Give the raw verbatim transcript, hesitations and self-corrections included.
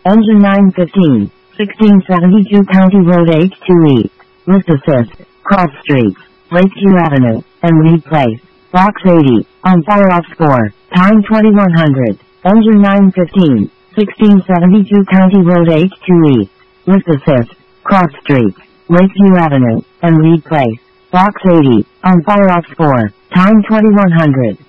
Engine nine fifteen, sixteen seventy-two County Road H two E. Lift assist, cross streets, Lakeview Avenue, and Reed Place. Box eighty, on fire off score, time twenty-one hundred. Engine nine fifteen, sixteen seventy-two County Road H two E. Lift assist, cross streets, Lakeview Avenue, and Reed Place. Box eighty, on fire off score, time twenty-one hundred.